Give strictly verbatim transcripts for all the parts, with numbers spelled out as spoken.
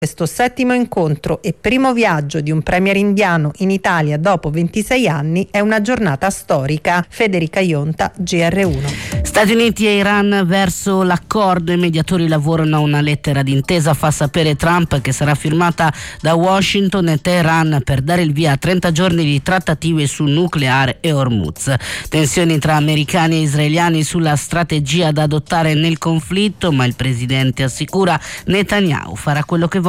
Questo settimo incontro e primo viaggio di un premier indiano in Italia dopo ventisei anni è una giornata storica. Federica Ionta, G R uno. Stati Uniti e Iran verso l'accordo. I mediatori lavorano a una lettera d'intesa, fa sapere Trump, che sarà firmata da Washington e Teheran per dare il via a trenta giorni di trattative su nucleare e Hormuz. Tensioni tra americani e israeliani sulla strategia da adottare nel conflitto, ma il presidente assicura Netanyahu farà quello che voglio.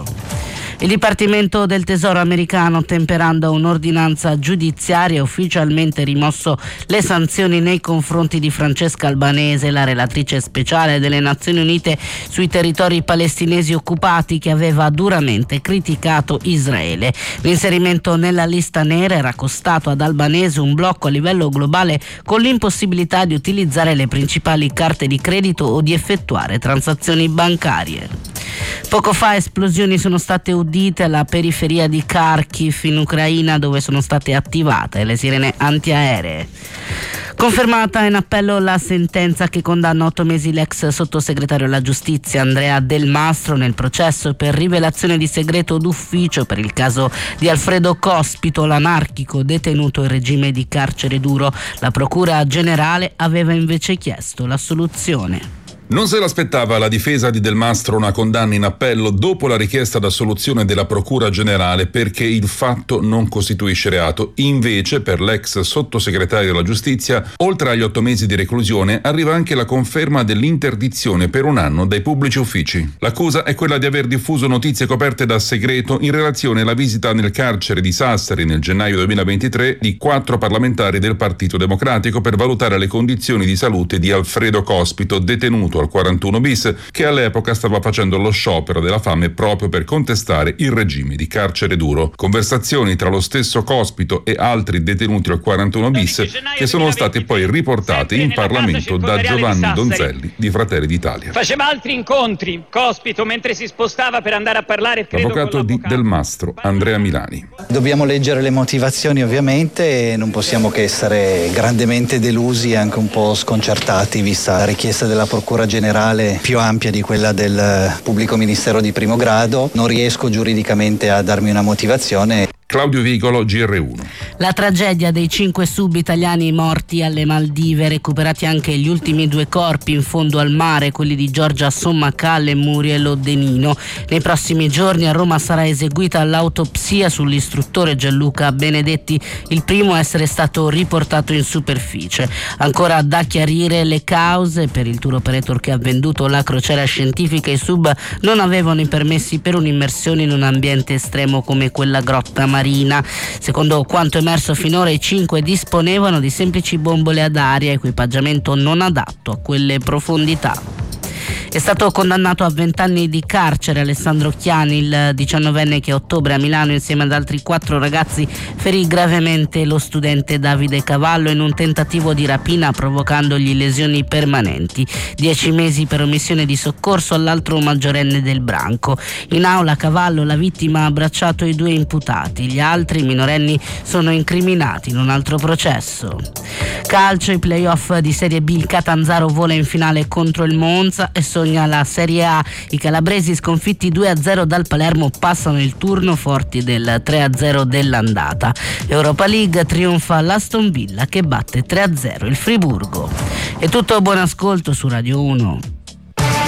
Il Dipartimento del Tesoro americano, temperando un'ordinanza giudiziaria, ha ufficialmente rimosso le sanzioni nei confronti di Francesca Albanese, la relatrice speciale delle Nazioni Unite sui territori palestinesi occupati, che aveva duramente criticato Israele. L'inserimento nella lista nera era costato ad Albanese un blocco a livello globale, con l'impossibilità di utilizzare le principali carte di credito o di effettuare transazioni bancarie. Poco fa esplosioni sono state udite alla periferia di Kharkiv in Ucraina, dove sono state attivate le sirene antiaeree. Confermata in appello la sentenza che condanna otto mesi l'ex sottosegretario alla giustizia Andrea Del Mastro nel processo per rivelazione di segreto d'ufficio per il caso di Alfredo Cospito, l'anarchico detenuto in regime di carcere duro. La procura generale aveva invece chiesto l'assoluzione. Non se l'aspettava la difesa di Del Mastro una condanna in appello dopo la richiesta d'assoluzione della Procura Generale, perché il fatto non costituisce reato. Invece, per l'ex sottosegretario della Giustizia, oltre agli otto mesi di reclusione, arriva anche la conferma dell'interdizione per un anno dai pubblici uffici. L'accusa è quella di aver diffuso notizie coperte da segreto in relazione alla visita nel carcere di Sassari nel gennaio duemilaventitré di quattro parlamentari del Partito Democratico per valutare le condizioni di salute di Alfredo Cospito, detenuto al quarantuno bis, che all'epoca stava facendo lo sciopero della fame proprio per contestare il regime di carcere duro. Conversazioni tra lo stesso Cospito e altri detenuti al quarantuno bis che sono state poi riportate in Parlamento da Giovanni Donzelli di Fratelli d'Italia. Faceva altri incontri Cospito mentre si spostava per andare a parlare. L'avvocato di Del Mastro, Andrea Milani. Dobbiamo leggere le motivazioni, ovviamente, e non possiamo che essere grandemente delusi e anche un po' sconcertati, vista la richiesta della Procura Generale più ampia di quella del Pubblico Ministero di primo grado. Non riesco giuridicamente a darmi una motivazione. Claudio Vigolo, G R uno. La tragedia dei cinque sub italiani morti alle Maldive, recuperati anche gli ultimi due corpi in fondo al mare, quelli di Giorgia Sommacalle e Muriel Odenino. Nei prossimi giorni a Roma sarà eseguita l'autopsia sull'istruttore Gianluca Benedetti, il primo a essere stato riportato in superficie. Ancora da chiarire le cause. Per il tour operator che ha venduto la crociera scientifica, i sub non avevano i permessi per un'immersione in un ambiente estremo come quella grotta marina. Secondo quanto emerso finora, i cinque disponevano di semplici bombole ad aria, equipaggiamento non adatto a quelle profondità. È stato condannato a vent'anni di carcere Alessandro Chiani, il diciannovenne che a ottobre a Milano insieme ad altri quattro ragazzi ferì gravemente lo studente Davide Cavallo in un tentativo di rapina, provocandogli lesioni permanenti. Dieci mesi per omissione di soccorso all'altro maggiorenne del branco. In aula Cavallo, la vittima, ha abbracciato i due imputati. Gli altri minorenni sono incriminati in un altro processo. Calcio, i playoff di Serie B. Il Catanzaro vola in finale contro il Monza e sogna la Serie A. I calabresi, sconfitti due a zero dal Palermo, passano il turno forti del tre a zero dell'andata. Europa League, trionfa l'Aston Villa che batte tre a zero il Friburgo. È tutto, buon ascolto su Radio uno.